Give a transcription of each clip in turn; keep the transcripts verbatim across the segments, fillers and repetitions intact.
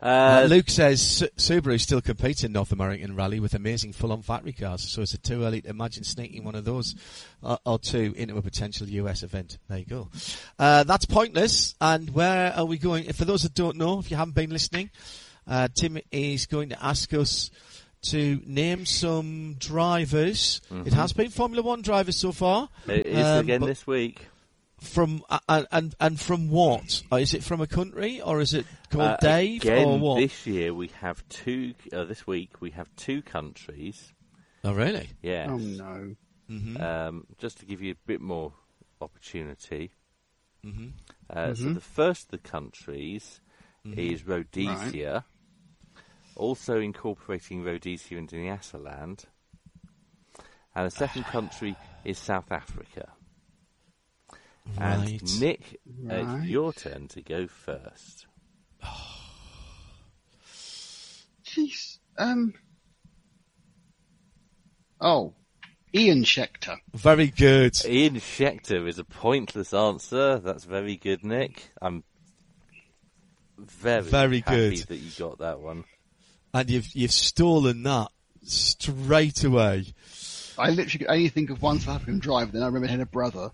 Uh, uh, Luke says Su- Subaru still competes in North American Rally with amazing full-on factory cars, so is it too early to imagine sneaking one of those uh, or two into a potential U S event? There you go. Uh, that's pointless. And where are we going? For those that don't know, if you haven't been listening, uh, Tim is going to ask us to name some drivers. Mm-hmm. It has been Formula One drivers so far. It is um, again this week. From uh, and and from what? Uh, is it from a country or is it called uh, Dave again, or what? This year we have two. Uh, this week we have two countries. Oh really? Yeah. Oh no. Mm-hmm. Um, just to give you a bit more opportunity. Mm-hmm. Uh, mm-hmm. So the first of the countries mm-hmm. is Rhodesia, right. also incorporating Rhodesia into Nyasaland, and the second country is South Africa. Right. And Nick, right. uh, it's your turn to go first. Jeez. Um. Oh, Ian Schechter. Very good. Ian Schechter is a pointless answer. That's very good, Nick. I'm very, very happy good that you got that one. And you've you've stolen that straight away. I literally could only think of one South African driver, then I remembered he had a brother.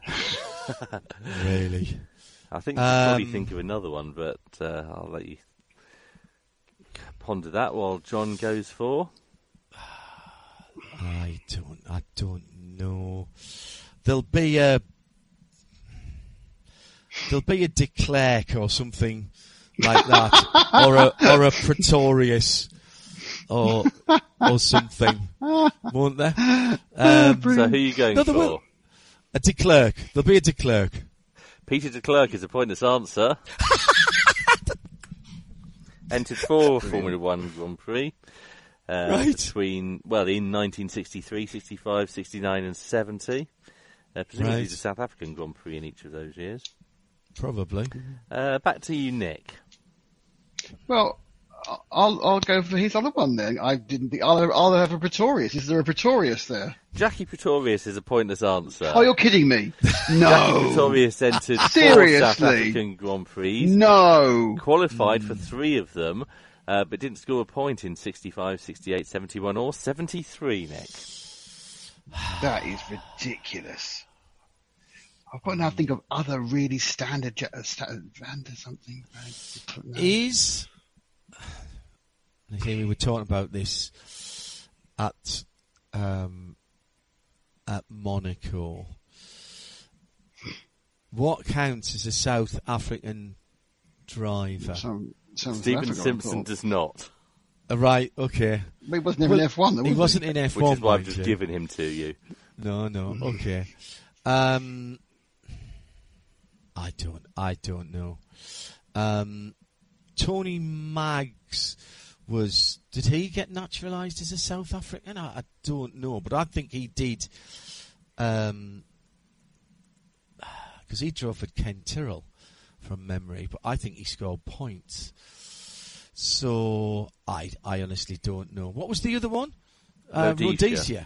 Really? I think you um, probably think of another one, but uh, I'll let you ponder that while John goes for. I don't. I don't know. There'll be a. There'll be a De Klerk or something like that, or a or a Pretorius, or or something, won't there? Um, so who are you going no, for? Will, a De Klerk. There'll be a De Klerk. Peter De Klerk is a pointless answer. Entered four Formula One Grand Prix. Uh, right. Between, well, in nineteen sixty-three, sixty-five, sixty-nine and seventy. Uh, presumably right. the South African Grand Prix in each of those years. Probably. Uh, back to you, Nick. Well, I'll I'll go for his other one then. I didn't think I'll I'll have a Pretorius. Is there a Pretorius there? Jackie Pretorius is a pointless answer. Oh, you're kidding me! No. Jackie Pretorius entered four South African Grand Prix. No. Qualified mm. for three of them, uh, but didn't score a point in sixty-five, sixty-eight, seventy-one or seventy-three, Nick. That is ridiculous. I've got to now think of other really standard uh, standard Vanda something. No. Is I think we were talking about this at um, at Monaco. What counts as a South African driver? Some, some Stephen Africa, Simpson does not. Uh, right, okay. But he wasn't even well, in F one, though, was he wasn't in F one, which is why I've just you. given him to you. No, no, okay. Um, I don't, I don't know. Um, Tony Maggs was, did he get naturalised as a South African? I, I don't know, but I think he did, um, because he drove for Ken Tyrrell from memory, but I think he scored points. So, I, I honestly don't know. What was the other one? Uh, Rhodesia. Rhodesia.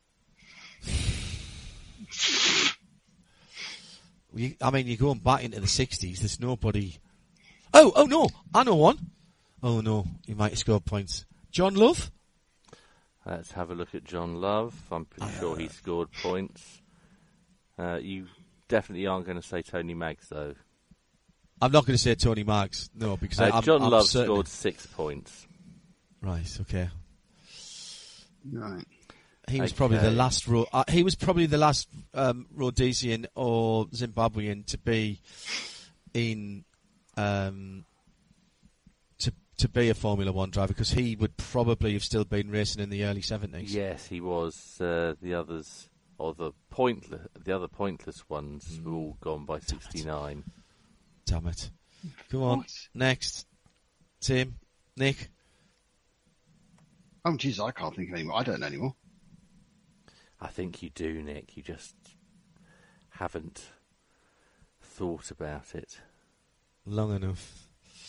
You, I mean, you're going back into the sixties. There's nobody. Oh, oh no! I know one. Oh no, he might have scored points. John Love. Let's have a look at John Love. I'm pretty uh, sure he scored points. Uh, you definitely aren't going to say Tony Maggs, though. I'm not going to say Tony Maggs. No, because uh, I'm, John I'm Love certain. scored six points. Right. Okay. Right. He was okay. probably the last. Ro- uh, he was probably the last um, Rhodesian or Zimbabwean to be in um, to to be a Formula One driver, because he would probably have still been racing in the early seventies. Yes, he was. Uh, the others, or the pointless, the other pointless ones, mm. were all gone by sixty-nine. Damn it! Come on, what? Next, Tim, Nick. Oh, jeez, I can't think of any more. I don't know anymore. I think you do, Nick. You just haven't thought about it long enough.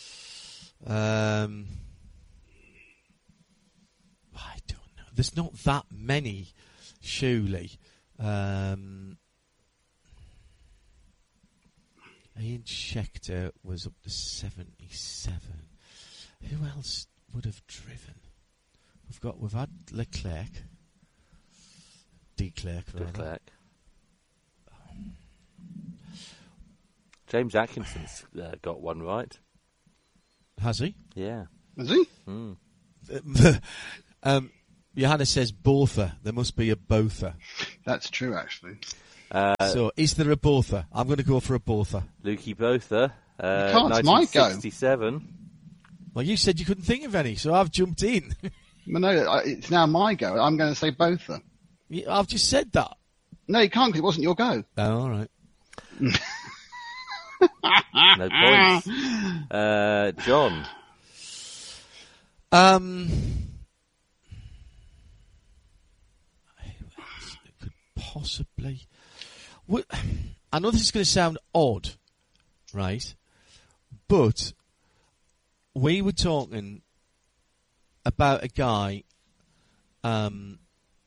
Um, I don't know. There's not that many, surely. Um, Ian Schechter was up to seventy-seven. Who else would have driven? We've got we've had Leclerc, Declerc, rather. Leclerc. James Atkinson's uh, got one right. Has he? Yeah. Is he? Mm. um, Johanna says Botha. There must be a Botha. That's true, actually. Uh, So, is there a Botha? I'm going to go for a Botha. Lukey Botha, uh, You can't, it's my go. nineteen sixty-seven. Well, you said you couldn't think of any, so I've jumped in. Well, no, I- it's now my go. I'm going to say Botha. Yeah, I've just said that. No, you can't because it wasn't your go. Oh, all right. No points. Uh, John. Um, who else could possibly? Well, I know this is going to sound odd, right? But we were talking about a guy. Um,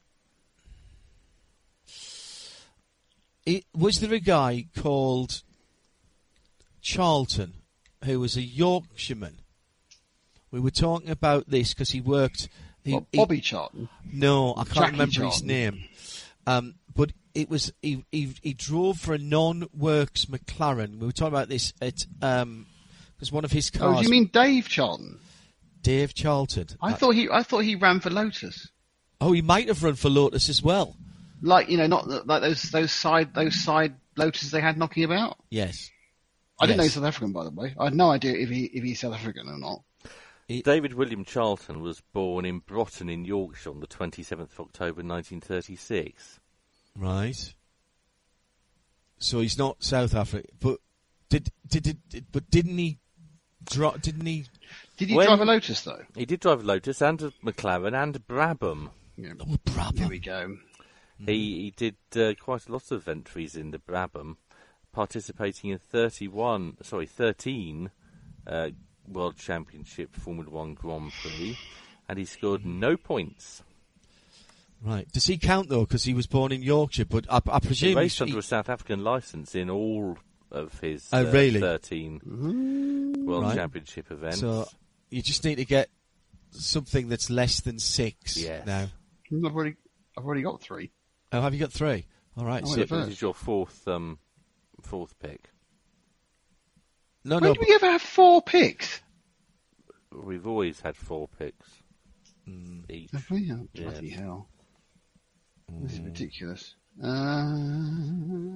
it, was there a guy called Charlton who was a Yorkshireman? We were talking about this because he worked. He, What, he- Bobby Charlton? no, I can't Jackie remember his Charlton. name. Um, but it was he, he he drove for a non-works McLaren. We were talking about this at um, because one of his Oh, cars. do you mean Dave Charlton? Dave Charlton? I Uh, thought he, I thought he ran for Lotus. oh, he might have run for Lotus as well. Like, you know, not the- like those, those side, those side Lotuses they had knocking about. Yes. I didn't know Yes. he's South African, by the way. I had no idea if he, if he's South African or not. David William Charlton was born in Broughton in Yorkshire on the twenty-seventh of October nineteen thirty-six. Right. So he's not South African, but did did, did, did but didn't he? Dro- didn't he? Did he When- drive a Lotus, though? He did drive a Lotus and a McLaren and a Brabham. Yeah. Oh, Here Brabham. we go. He, he did uh, quite a lot of entries in the Brabham, participating in thirty-one, sorry, thirteen uh, World Championship Formula One Grand Prix, and he scored no points. Right. Does he count though? Because he was born in Yorkshire, but I, I He presume raced he- under a South African licence in all of his Oh, uh, really? thirteen World Right. Championship events. So you just need to get something that's less than six Yes. now. I've already, I've already got three. Oh, have you got three? All right. Oh, So, wait, this first. is your fourth um, fourth pick. no, When no. do we ever have four picks? We've always had four picks Mm. each. Have we? Oh, Yeah. bloody hell. This Mm. is ridiculous. Uh...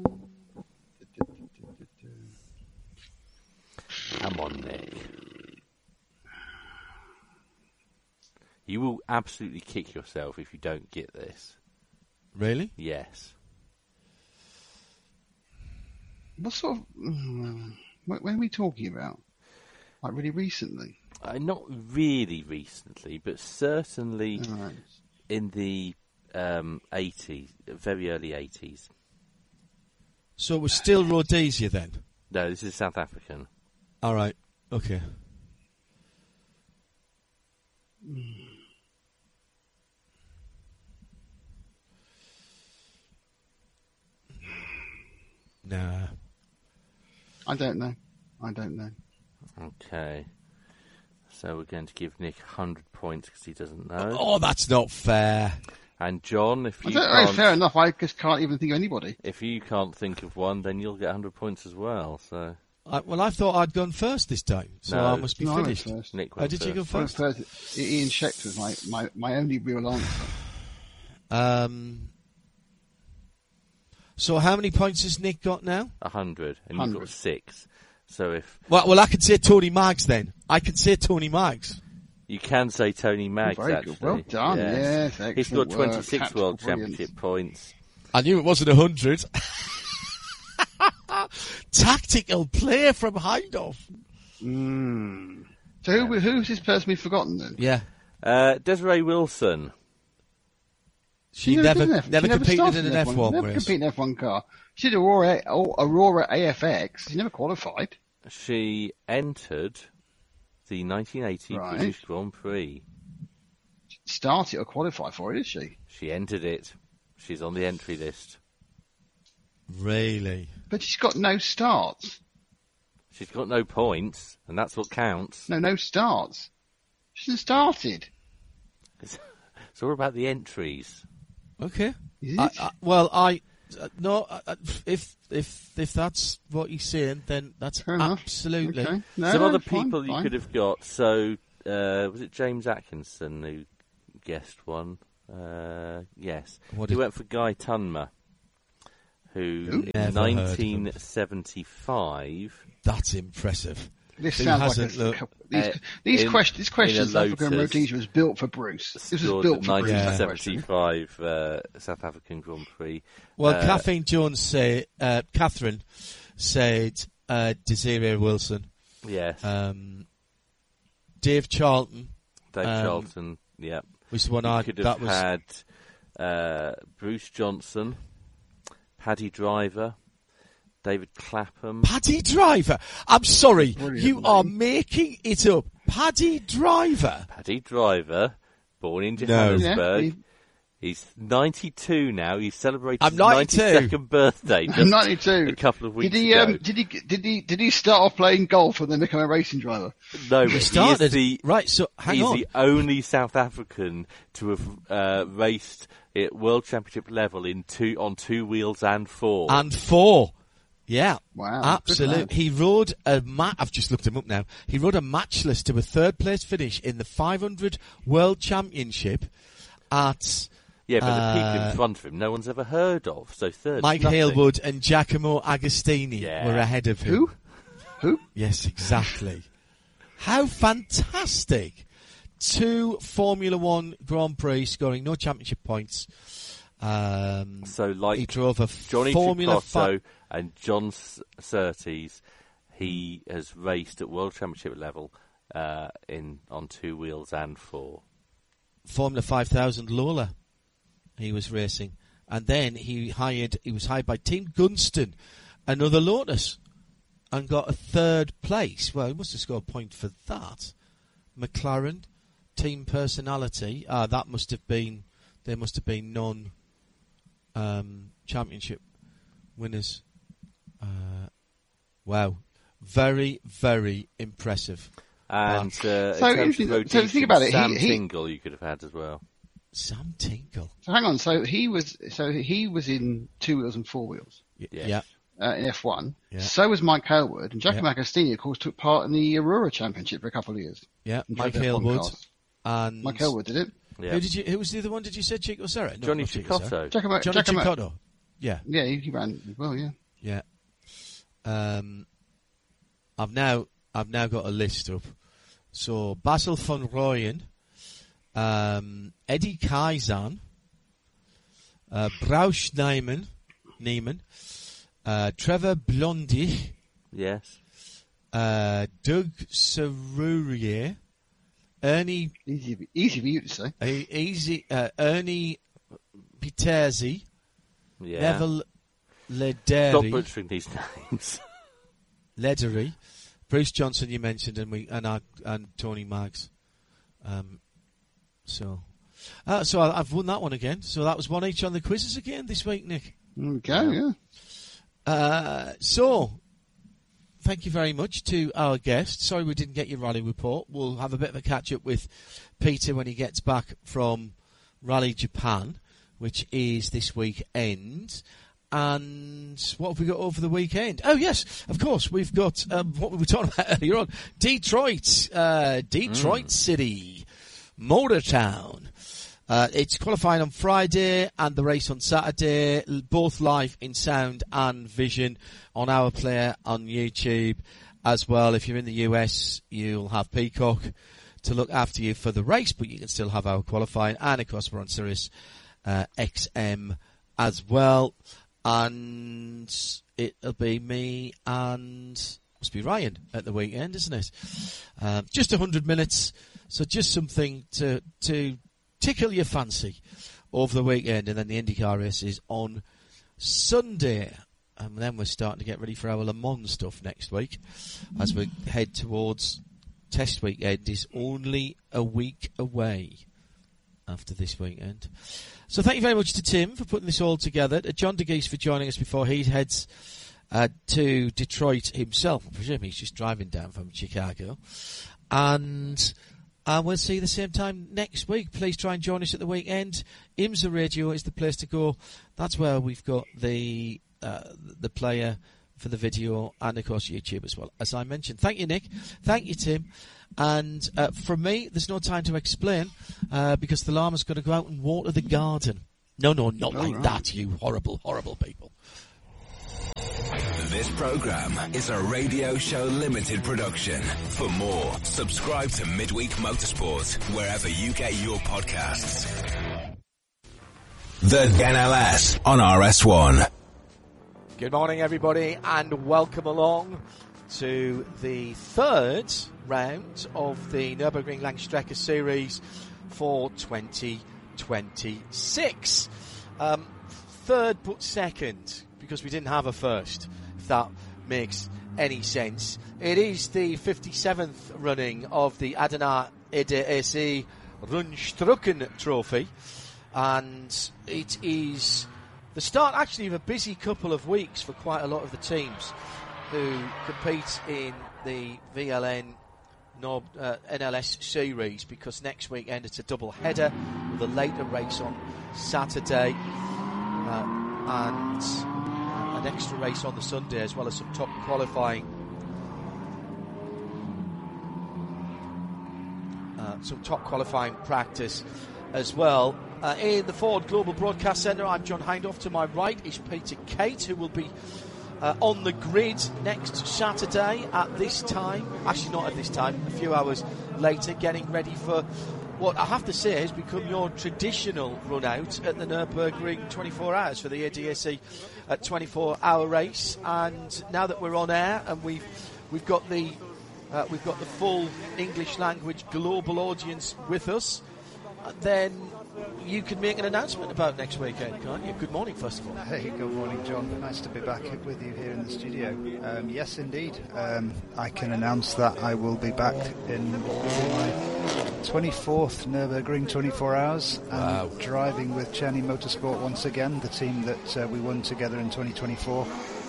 Come on, Nick. You will absolutely kick yourself if you don't get this. Really? Yes. What sort of... What, when are we talking about? Like really recently? Uh, not really recently, but certainly All right. in the um, eighties, very early eighties. So it was still Rhodesia then? No, this is South African. All right. Okay. Nah. I don't know. I don't know. Okay. So we're going to give Nick one hundred points because he doesn't know. Oh, that's not fair. And John, if I you don't know, can't, fair enough. I just can't even think of anybody. if you can't think of one, then you'll get one hundred points as well. So I, well, I thought I'd gone first this time, so No. I must be No, I went finished. first. Nick Oh, went did you go first. I went first? first. Ian Schecht was my, my, my only real answer. Um. So how many points has Nick got now? A hundred, and you've Hundred. got six. So if Well, well, I can say Tony Maggs then. I can say Tony Maggs. you can say Tony Maggs, Very actually. good. Well done. Yes, excellent He's got work. twenty-six Tactical World brilliance. Championship points. I knew it wasn't a hundred. Tactical play from Heindorf. Mm. So who, who's this person we've forgotten then? Yeah, Uh, Desiree Wilson. she never never did an F- never, she competed started in an F one Never race. competed in an F one car. She did Aurora, Aurora A F X. She never qualified. She entered the nineteen eighty Right. British Grand Prix. Started or qualified for it, is she? She entered it. She's on the entry list. Really? But she's got no starts. She's got no points, and that's what counts. No, no starts. She hasn't started. It's, it's all about the entries. Okay. Is I, it? I, well, I uh, no. Uh, if if if that's what you're saying, then that's Fair enough. absolutely. Okay. No, Some no, other fine, people you fine. could have got. So, uh, was it James Atkinson who guessed one? Uh, yes. What he did- went for Guy Tunmer, who Who? in Never heard of him. nineteen seventy-five. That's impressive. This Who sounds like hasn't a, looked- couple, these, uh, these, in- question, these questions. in a South African Lotus, Rhodesia was built for Bruce. This was scored built the for Bruce. nineteen that question. seventy-five uh, South African Grand Prix. Well, Uh, Kathleen Jones say, uh, Catherine said uh, Desiree Wilson, Yes, um, Dave Charlton Dave um, Charlton. Yeah, was the one you I could that have was had uh, Bruce Johnson, Paddy Driver, David Clapham. Paddy Driver. I'm sorry, Brilliant you are name. making it up. Paddy Driver. Paddy Driver, born in No. Johannesburg. Yeah, he- He's ninety-two now. He celebrated I'm his ninety-two. ninety-second birthday just ninety-two. a couple of weeks Did he? ago. Um, did he? Did he? Did he start off playing golf and then become a racing driver? no, but He he started is the, right. So hang he's on. the only South African to have uh, raced at World Championship level in two on two wheels and four. And four. Yeah. Wow, good Absolutely. lad. He rode a ma- I've just looked him up now. He rode a matchless to a third place finish in the five hundred World Championship at yeah, but the people uh, in front of him, no one's ever heard of. So third, Mike nothing. Halewood and Giacomo Agostini Yeah. were ahead of him. Who? Who? Yes, exactly. How fantastic. Two Formula One Grand Prix scoring no championship points. Um, So like he drove a Johnny Formula Tricotto Five. and John S- Surtees, he has raced at World Championship level uh, in on two wheels and four. Formula five thousand Lola. He was racing, and then he hired. He was hired by Team Gunston, another Lotus, and got a third place. Well, he must have scored a point for that. McLaren, team personality. Ah, that must have been. There must have been non um, championship winners. Uh, wow, very very impressive. And uh, So in terms interesting- of road so think teaching, about it, he- Sam he- Tingle you could have had as well. Sam Tinkle. So hang on. So he was. So he was in two wheels and four wheels Y- Yes. Yeah. uh, in F one. Yeah. So was Mike Halewood, and Giacomo Yeah. Agostini, of course, took part in the Aurora Championship for a couple of years. Yeah, And Mike drove F one Halewood cars. and Mike Halewood did it. Yeah. Who did you? Who was the other one? Did you say Chico Serra? No, Johnny not Chico Serra. Tricotto. Giacomo, Johnny Giacomo, Chicotto. Yeah, Yeah, he, he ran as well. Yeah. yeah. Um, I've now I've now got a list up. So Basil van Rooyen, um, Eddie Kaizen, uh, Brausch Neiman, Neiman, uh, Trevor Blondy, Yes. uh, Doug Serurier, Ernie Easy, easy for you to say. uh, easy, uh, Ernie Piterzi, Yeah. Neville Stop Lederi, butchering these names. Ledery, Bruce Johnson you mentioned, and we and our, and Tony Maggs. Um, so, uh, so I, I've won that one again. So that was one each on the quizzes again this week, Nick. There we go. Yeah. Uh, so, thank you very much to our guest. Sorry we didn't get your rally report. We'll have a bit of a catch up with Peter when he gets back from Rally Japan, which is this weekend. And what have we got over the weekend? Oh, yes, of course. We've got um, what we were talking about earlier on. Detroit. Uh, Detroit mm. City. Motortown. Uh, it's qualifying on Friday and the race on Saturday. Both live in sound and vision on our player on YouTube as well. If you're in the U S, you'll have Peacock to look after you for the race, but you can still have our qualifying. And, of course, we're on Sirius uh, X M as well. And it'll be me and must be Ryan at the weekend, isn't it? Um, just a hundred minutes, so just something to to tickle your fancy over the weekend, and then the IndyCar race is on Sunday, and then we're starting to get ready for our Le Mans stuff next week as we head towards test weekend. Is only a week away after this weekend. So thank you very much to Tim for putting this all together, to John DeGeese for joining us before he heads uh, to Detroit himself. I presume he's just driving down from Chicago. And And we'll see you the same time next week. Please try and join us at the weekend. IMSA Radio is the place to go. That's where we've got the uh, the player for the video and, of course, YouTube as well, as I mentioned. Thank you, Nick. Thank you, Tim. And uh, from me, there's no time to explain uh, because the llama's got to go out and water the garden. No, no, not like right. that, you horrible, horrible people. This program is a Radio Show Limited production. For more, subscribe to Midweek Motorsport wherever you get your podcasts. The N L S on R S one. Good morning, everybody, and welcome along to the third round of the Nürburgring Langstrecke Series for twenty twenty-six. Um, third but second, because we didn't have a first, if that makes any sense. It is the fifty-seventh running of the Adana E D S E Rundstrecken Trophy, and it is the start actually of a busy couple of weeks for quite a lot of the teams who compete in the V L N Nob, uh, N L S series, because next weekend it's a double header with a later race on Saturday uh, and uh, an extra race on the Sunday, as well as some top qualifying uh, some top qualifying practice as well. Uh, in the Ford Global Broadcast Centre, I'm John Hindhaugh. To my right is Peter Kate, who will be uh, on the grid next Saturday at this time. Actually, not at this time, a few hours later, getting ready for what I have to say has become your traditional run out at the Nürburgring twenty-four hours for the A D S E uh, twenty-four hour race. And now that we're on air and we've we've got the uh, we've got the full English language global audience with us, then you can make an announcement about next weekend, can't you? Good morning, first of all. Hey, good morning, John. Nice to be back with you here in the studio. Um, yes, indeed. Um, I can announce that I will be back in my twenty-fourth Nürburgring twenty-four hours and wow. driving with Czerny Motorsport once again, the team that uh, we won together in twenty twenty-four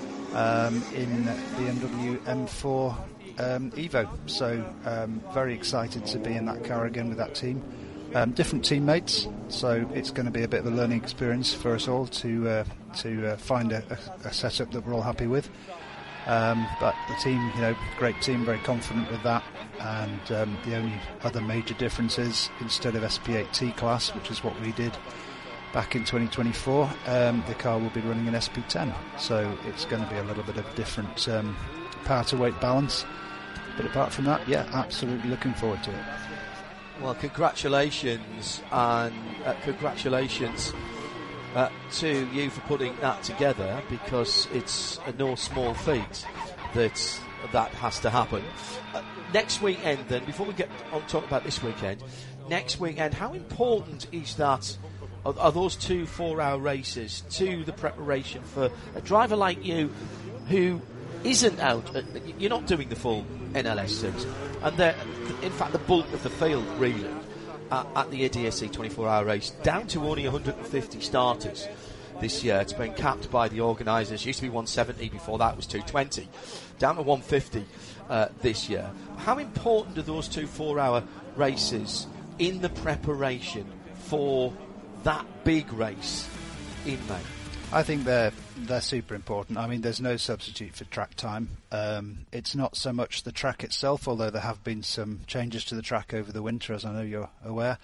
um, in B M W M four um, Evo. So um, very excited to be in that car again with that team. Um, different teammates, so it's going to be a bit of a learning experience for us all to uh, to uh, find a, a, a setup that we're all happy with. Um, but the team, you know, great team, very confident with that. And um, the only other major difference is instead of S P eight T class, which is what we did back in twenty twenty-four, um, the car will be running an S P ten. So it's going to be a little bit of a different um, power to weight balance. But apart from that, yeah, absolutely looking forward to it. Well, congratulations, and uh, congratulations uh, to you for putting that together, because it's a no small feat that that has to happen. Uh, next weekend, then, before we get on talk about this weekend, next weekend, how important is that? Are, are those two four-hour races to the preparation for a driver like you, who isn't out? At, you're not doing the full N L S season, and they're, in fact, the bulk of the field really uh, at the A D S E twenty-four hour race, down to only one hundred fifty starters this year. It's been capped by the organisers. It used to be one seventy, before that was two twenty, down to one fifty uh, this year. How important are those two four hour races in the preparation for that big race in May? I think they're they're super important. I mean, there's no substitute for track time. Um, it's not so much the track itself, although there have been some changes to the track over the winter, as I know you're aware.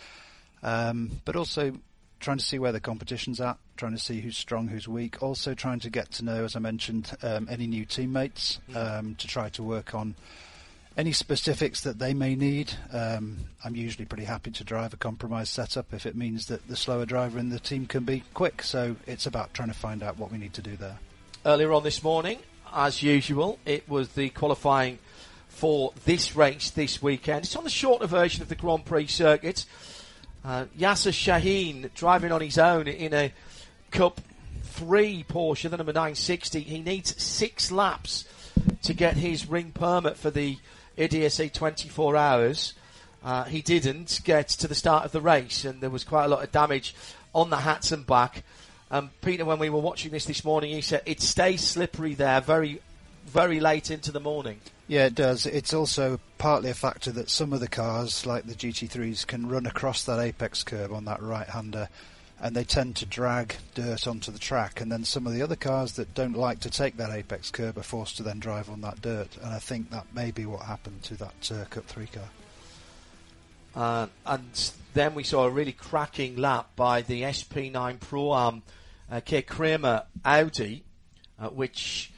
Um, but also trying to see where the competition's at, trying to see who's strong, who's weak. Also trying to get to know, as I mentioned, um, any new teammates um, to try to work on any specifics that they may need. Um, I'm usually pretty happy to drive a compromise setup if it means that the slower driver in the team can be quick. So it's about trying to find out what we need to do there. Earlier on this morning, as usual, it was the qualifying for this race this weekend. It's on the shorter version of the Grand Prix circuit. Uh, Yasser Shaheen driving on his own in a Cup three Porsche, the number nine sixty. He needs six laps to get his ring permit for the A D S E twenty-four hours. Uh, he didn't get to the start of the race, and there was quite a lot of damage on the hats and back. Um, Peter, when we were watching this this morning, he said it stays slippery there, very very late into the morning. Yeah, it does. It's also partly a factor that some of the cars, like the G T threes, can run across that apex curb on that right-hander, and they tend to drag dirt onto the track, and then some of the other cars that don't like to take that apex curb are forced to then drive on that dirt, and I think that may be what happened to that uh, Cup three car. Uh, and then we saw a really cracking lap by the S P nine Pro-Am uh, K. Kramer Audi, uh, which